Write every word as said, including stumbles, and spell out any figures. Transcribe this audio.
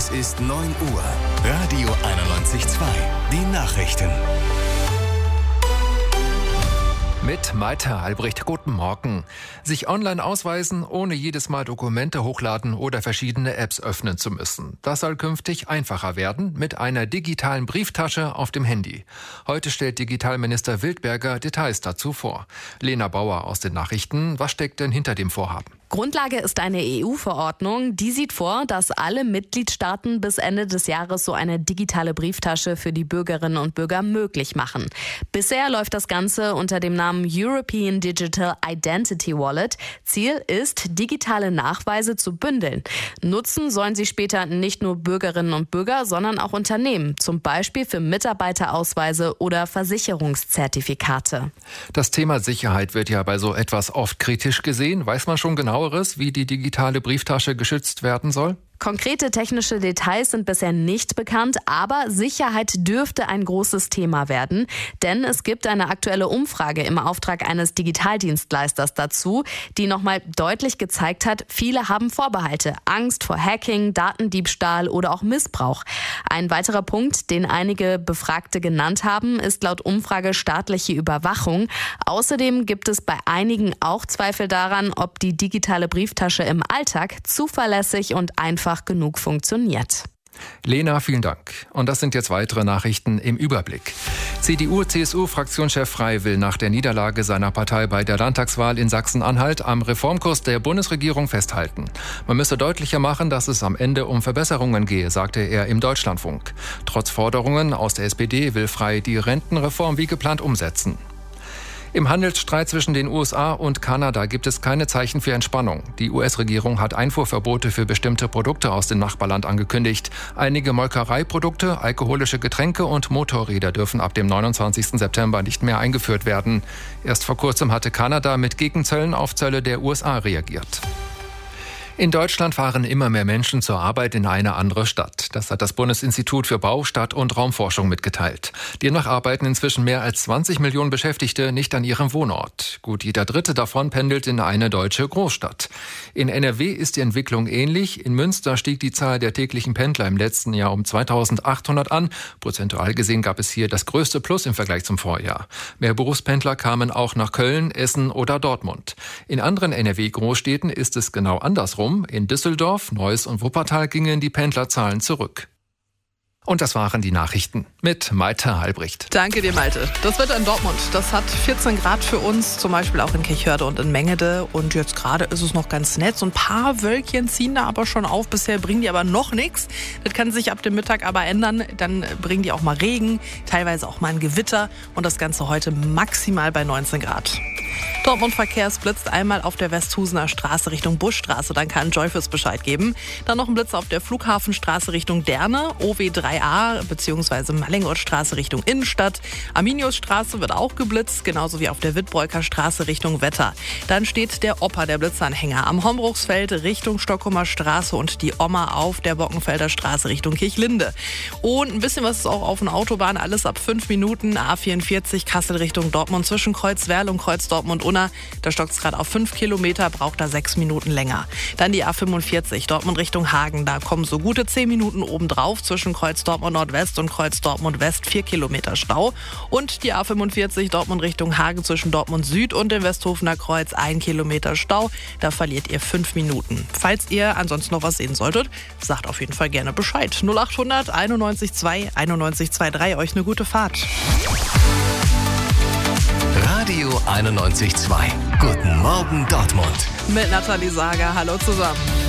Es ist neun Uhr. Radio einundneunzig Komma zwei. Die Nachrichten. Mit Malte Albrecht, guten Morgen. Sich online ausweisen, ohne jedes Mal Dokumente hochladen oder verschiedene Apps öffnen zu müssen. Das soll künftig einfacher werden mit einer digitalen Brieftasche auf dem Handy. Heute stellt Digitalminister Wildberger Details dazu vor. Lena Bauer aus den Nachrichten. Was steckt denn hinter dem Vorhaben? Grundlage ist eine E U-Verordnung, die sieht vor, dass alle Mitgliedstaaten bis Ende des Jahres so eine digitale Brieftasche für die Bürgerinnen und Bürger möglich machen. Bisher läuft das Ganze unter dem Namen European Digital Identity Wallet. Ziel ist, digitale Nachweise zu bündeln. Nutzen sollen sie später nicht nur Bürgerinnen und Bürger, sondern auch Unternehmen, zum Beispiel für Mitarbeiterausweise oder Versicherungszertifikate. Das Thema Sicherheit wird ja bei so etwas oft kritisch gesehen. Weiß man schon genau, wie die digitale Brieftasche geschützt werden soll? Konkrete technische Details sind bisher nicht bekannt, aber Sicherheit dürfte ein großes Thema werden, denn es gibt eine aktuelle Umfrage im Auftrag eines Digitaldienstleisters dazu, die nochmal deutlich gezeigt hat, viele haben Vorbehalte, Angst vor Hacking, Datendiebstahl oder auch Missbrauch. Ein weiterer Punkt, den einige Befragte genannt haben, ist laut Umfrage staatliche Überwachung. Außerdem gibt es bei einigen auch Zweifel daran, ob die digitale Brieftasche im Alltag zuverlässig und einfach genug funktioniert. Lena, vielen Dank. Und das sind jetzt weitere Nachrichten im Überblick. C D U-C S U-Fraktionschef Frey will nach der Niederlage seiner Partei bei der Landtagswahl in Sachsen-Anhalt am Reformkurs der Bundesregierung festhalten. Man müsse deutlicher machen, dass es am Ende um Verbesserungen gehe, sagte er im Deutschlandfunk. Trotz Forderungen aus der S P D will Frey die Rentenreform wie geplant umsetzen. Im Handelsstreit zwischen den U S A und Kanada gibt es keine Zeichen für Entspannung. Die U S-Regierung hat Einfuhrverbote für bestimmte Produkte aus dem Nachbarland angekündigt. Einige Molkereiprodukte, alkoholische Getränke und Motorräder dürfen ab dem neunundzwanzigsten September nicht mehr eingeführt werden. Erst vor kurzem hatte Kanada mit Gegenzöllen auf Zölle der U S A reagiert. In Deutschland fahren immer mehr Menschen zur Arbeit in eine andere Stadt. Das hat das Bundesinstitut für Bau-, Stadt- und Raumforschung mitgeteilt. Demnach arbeiten inzwischen mehr als zwanzig Millionen Beschäftigte nicht an ihrem Wohnort. Gut jeder Dritte davon pendelt in eine deutsche Großstadt. In N R W ist die Entwicklung ähnlich. In Münster stieg die Zahl der täglichen Pendler im letzten Jahr um zweitausendachthundert an. Prozentual gesehen gab es hier das größte Plus im Vergleich zum Vorjahr. Mehr Berufspendler kamen auch nach Köln, Essen oder Dortmund. In anderen N R W-Großstädten ist es genau andersrum. In Düsseldorf, Neuss und Wuppertal gingen die Pendlerzahlen zurück. Und das waren die Nachrichten mit Malte Albrecht. Danke dir, Malte. Das Wetter in Dortmund, das hat vierzehn Grad für uns, zum Beispiel auch in Kirchhörde und in Mengede. Und jetzt gerade ist es noch ganz nett. So ein paar Wölkchen ziehen da aber schon auf. Bisher bringen die aber noch nichts. Das kann sich ab dem Mittag aber ändern. Dann bringen die auch mal Regen, teilweise auch mal ein Gewitter. Und das Ganze heute maximal bei neunzehn Grad. Dortmund-Verkehr blitzt einmal auf der Westhusener Straße Richtung Buschstraße. Dann kann Joyfus Bescheid geben. Dann noch ein Blitz auf der Flughafenstraße Richtung Derne, O W drei A bzw. Mallingortstraße Richtung Innenstadt. Arminiusstraße wird auch geblitzt, genauso wie auf der Wittbreuker Straße Richtung Wetter. Dann steht der Opa, der Blitzanhänger, am Hombruchsfeld Richtung Stockholmer Straße und die Oma auf der Bockenfelder Straße Richtung Kirchlinde. Und ein bisschen was ist auch auf den Autobahn, alles ab fünf Minuten. A vierundvierzig Kassel Richtung Dortmund zwischen Kreuzwerl und Kreuz Dortmund-Unna. Da stockt es gerade auf fünf Kilometer, braucht da sechs Minuten länger. Dann die A fünfundvierzig Dortmund Richtung Hagen. Da kommen so gute zehn Minuten obendrauf zwischen Kreuz Dortmund Nordwest und Kreuz Dortmund West, vier Kilometer Stau. Und die A fünfundvierzig Dortmund Richtung Hagen zwischen Dortmund Süd und dem Westhofener Kreuz, ein Kilometer Stau. Da verliert ihr fünf Minuten. Falls ihr ansonsten noch was sehen solltet, sagt auf jeden Fall gerne Bescheid. null achthundert einundneunzig zwei einundneunzig drei, euch eine gute Fahrt. Radio einundneunzig Komma zwei. Guten Morgen Dortmund. Mit Nathalie Sager. Hallo zusammen.